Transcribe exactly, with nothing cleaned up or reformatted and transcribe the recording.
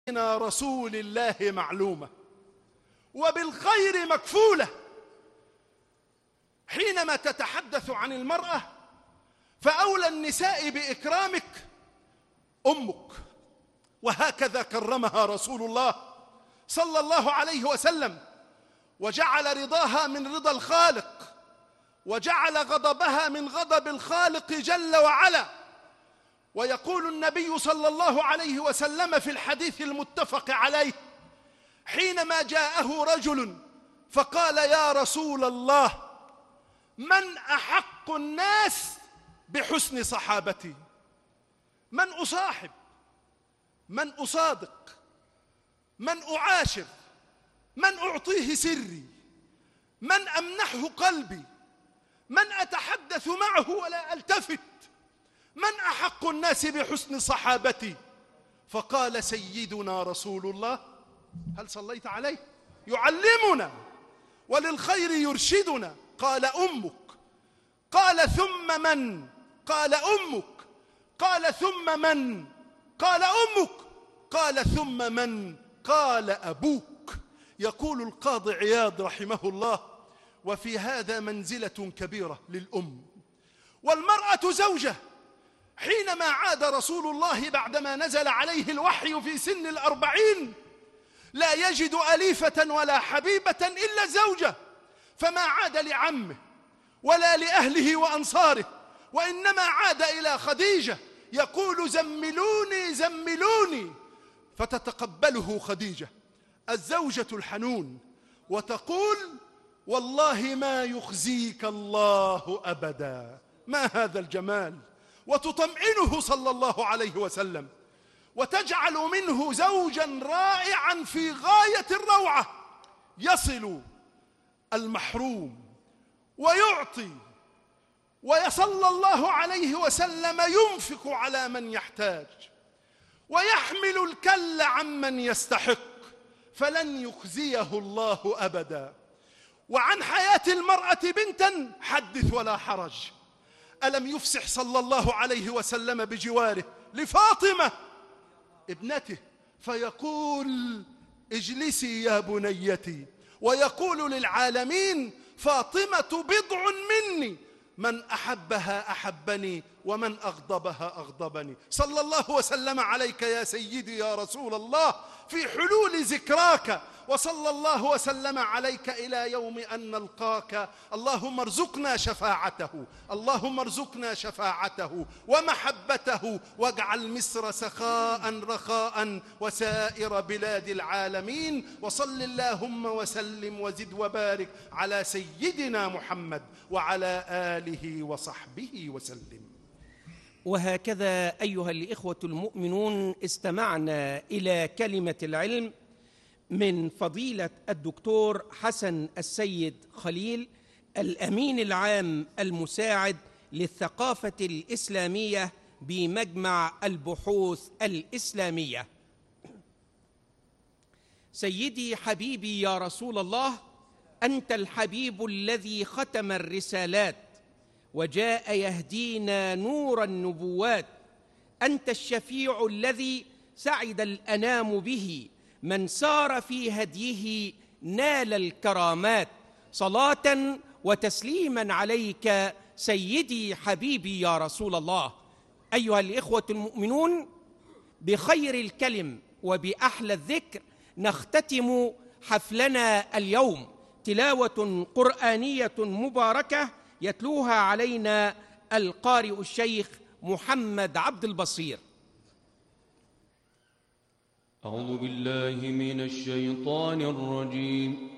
رسول الله معلومة وبالخير مكفولة. حينما تتحدث عن المرأة فأولى النساء بإكرامك أمك، وهكذا كرمها رسول الله صلى الله عليه وسلم، وجعل رضاها من رضا الخالق، وجعل غضبها من غضب الخالق جل وعلا. ويقول النبي صلى الله عليه وسلم في الحديث المتفق عليه حينما جاءه رجل فقال: يا رسول الله، من أحق الناس بحسن صحابتي؟ من أصاحب؟ من أصادق؟ من أعاشر؟ من أعطيه سري؟ من أمنحه قلبي؟ من أتحدث معه ولا ألتفت؟ من أحق الناس بحسن صحابتي؟ فقال سيدنا رسول الله. هل صليت عليه؟ يعلمنا وللخير يرشدنا. قال: أمك. قال: ثم من؟ قال: أمك. قال: ثم من؟ قال: أمك. قال: ثم من؟ قال: أبوك. يقول القاضي عياض رحمه الله: وفي هذا منزلة كبيرة للأم. والمرأة زوجة. حينما عاد رسول الله بعدما نزل عليه الوحي في سن الأربعين لا يجد أليفة ولا حبيبة إلا زوجة، فما عاد لعمه ولا لأهله وأنصاره، وإنما عاد إلى خديجة يقول: زملوني زملوني، فتتقبله خديجة الزوجة الحنون وتقول: والله ما يخزيك الله أبدا. ما هذا الجمال! وتطمئنه صلى الله عليه وسلم، وتجعل منه زوجا رائعا في غاية الروعة، يصل المحروم ويعطي، وصلى الله عليه وسلم ينفق على من يحتاج، ويحمل الكل عمن يستحق، فلن يخزيه الله أبدا. وعن حياة المرأة بنتا حدث ولا حرج. ألم يفسح صلى الله عليه وسلم بجواره لفاطمة ابنته فيقول: اجلسي يا بنيتي، ويقول للعالمين: فاطمة بضع مني، من أحبها أحبني ومن أغضبها أغضبني. صلى الله وسلم عليك يا سيدي يا رسول الله في حلول ذكراك، وصلى الله وسلم عليك إلى يوم أن نلقاك. اللهم ارزقنا شفاعته، اللهم ارزقنا شفاعته ومحبته، واجعل مصر سخاء رخاء وسائر بلاد العالمين. وصل اللهم وسلم وزد وبارك على سيدنا محمد وعلى آله وصحبه وسلم. وهكذا أيها الإخوة المؤمنون استمعنا إلى كلمة العلم من فضيلة الدكتور حسن السيد خليل، الأمين العام المساعد للثقافة الإسلامية بمجمع البحوث الإسلامية. سيدي حبيبي يا رسول الله، أنت الحبيب الذي ختم الرسالات وجاء يهدينا نور النبوات، أنت الشفيع الذي سعد الأنام به، من سار في هديه نال الكرامات. صلاة وتسليما عليك سيدي حبيبي يا رسول الله. أيها الإخوة المؤمنون، بخير الكلم وبأحلى الذكر نختتم حفلنا اليوم، تلاوة قرآنية مباركة يتلوها علينا القارئ الشيخ محمد عبد البصير. أعوذ بالله من الشيطان الرجيم.